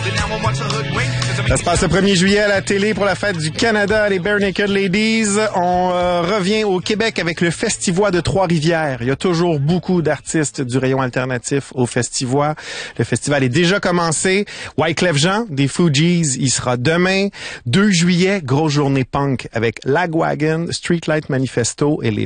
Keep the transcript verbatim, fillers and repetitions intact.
Ça se passe le premier juillet à la télé pour la fête du Canada, les Bare Naked Ladies. On euh, revient au Québec avec le Festivois de Trois-Rivières. Il y a toujours beaucoup d'artistes du rayon alternatif au Festivois. Le festival est déjà commencé. Wyclef Jean des Fugees, il sera demain. deux juillet, grosse journée punk avec Lagwagon, Streetlight Manifesto et les